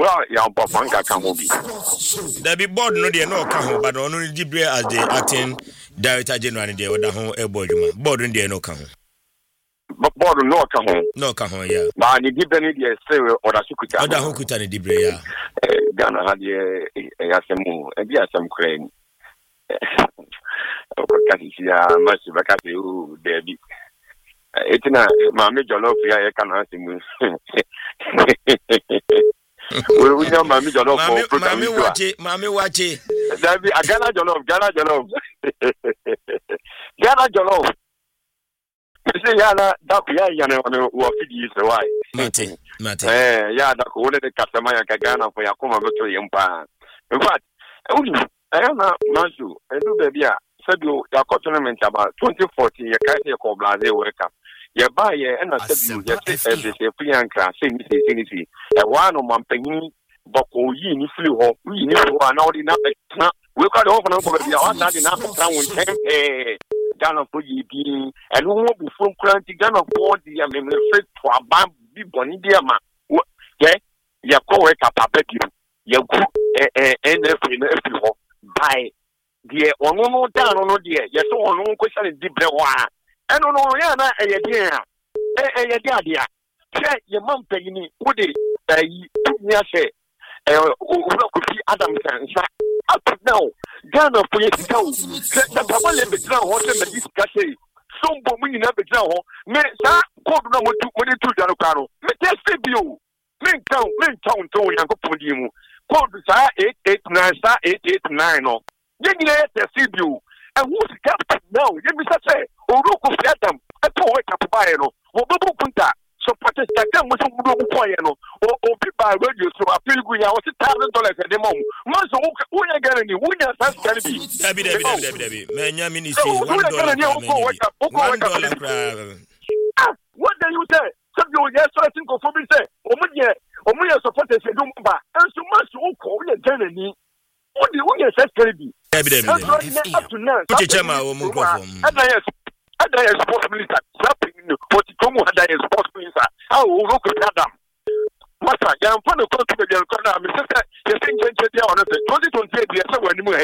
well, ya Babanka Kamobi. There be board no dear no Kaho, but only Dibre as the acting director general in the home airboard. Board in the no Kaho. But board no Kaho. No Kaho, yeah. But the Dibani, the Sarah or the Sukuta. Other Hokutani Dibre, yeah. Ghana had the Yasamu, and the Yasam Crane. Much Bakatu, Debbie. It's not my major love. I can ask him. We know my major love. Mammy, watch it. That be a Ghana Jollof. Ghana Jollof. You see, Yana, that Yana, who are 50 years away. Mate. Yeah, that one of the Casamaya Ghana for Yakuma to Empire. In fact, I am not Masu. I do baby. Said you, your tournament about 2014, you can't take a blase worker. You buy and I said you just say Priyanka, say, a one of my penny, Boko, you flew home, we knew one out in that. We got over for the not enough time with 10 Ghana for you, and who won't be from Cranty Ghana for the afraid to a bam be bonny dear man. Yeah, you go wake up a bet you go and every home by. Dear, one more down on dear, yes, one question is deep. I don't know, yeah, a dear. Check your mum paying me, would it? Say, could be Adam up to now. Ghana for your town. The Papa let me drown, what the discussion. Some women never drown. May that called number 22 Janocaro. May test you. Men town, to Yanko Podium. Code 889 889. Yes, you. And who's captain now? Let me say, Oroku Fiatam, a poet Capiano, or Bobo Punta, so Protestant was a Bobo Poyano, or people radio, so I feel we are $1,000 at the moment. Master, who are getting you? Who are Debbie, Mania Ministry, $1. What do you say? Some you yes, I think of me say, Omuya supporters a Dumba, and so much who call you Jenny. What do you say, Debbie? Up to now, put your chairman or move on. And I am sports minister, slapping what you come with a sports minister. How will look at Adam? Master, I am fond of going to the corner. Mr. You think 2028 years when you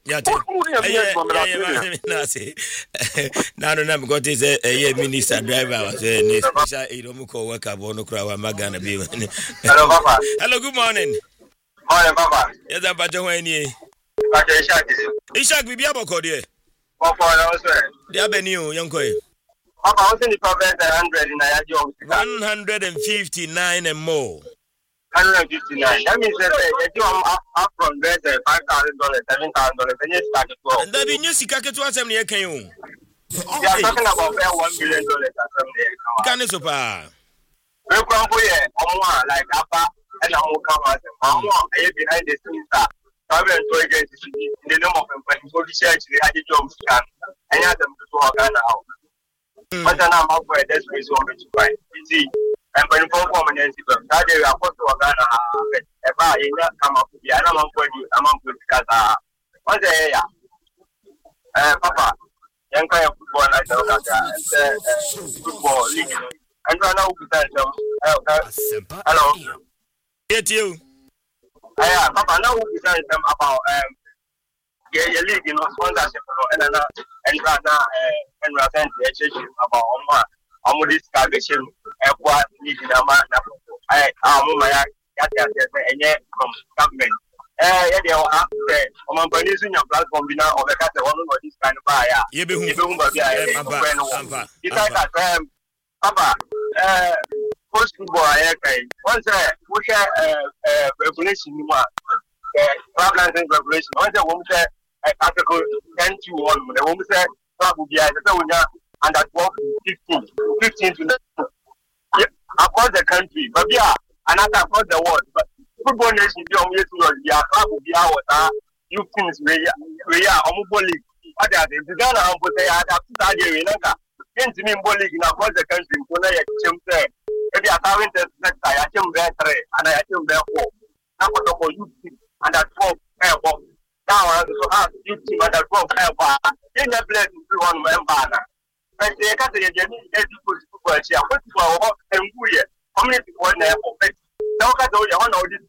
now, I'm going to say a minister driver was a special Iromuko worker, Bonocra, Magana. Hello, Papa. Hello, good morning. Morning, Papa. Yes, I'm Bajoani. Ishak, we be able to do it. What for also? The avenue, young boy. Papa, what's in the province 100 in a job? 159 and more. 159. That means that you are up from there $5,000, $7,000, and you start to go. And that means you see, Kakatu assembly, can you? You are talking about $1 million assembly. Can you super? We come for you, like Papa, and I'm going to come behind the scenes. Private agencies in the name of employment research, they had a job scan, and had them to work on now. But then I'm up for a desk resort to find. You see, and when you perform an incident, that they are supposed to work on a bar in that come up to be an amount for you, among the Kata. What's the area? Papa, young kind of football like the football league. And I know who hello. Get you. Papa, now we tell them about your league, sponsorship, and recent about this calculation and what needs in a man. I from government. They will have to say, I'm producing your platform now or the cat of this kind of buyer. You be Papa, post football, once we share regulation, problem regulation. Once a woman said Article 10 to 1, the woman said, under 12 to 15 to across the country, but yeah, another across the world. But football nation, the club will be our youth teams, we are on league. What are they? The Ghana and put their adapted into me league across the country, when I say, if you are having the next I am there 3 and I am there 4. Now, what youth team under 12 airport. Now, I also have youth team under 12 airport. In the place to one member. And they got the football here. What's for and we how many people in the airport? Now, I don't know this